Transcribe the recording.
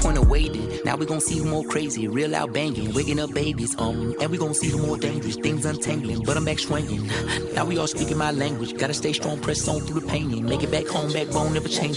point of waiting. Now we gon' see who more crazy, real out banging, waking up babies, and we gon' see who more dangerous, things untangling, but I'm back swinging. Now we all speaking my language, gotta stay strong, press on through the pain, make it back home, backbone never changing.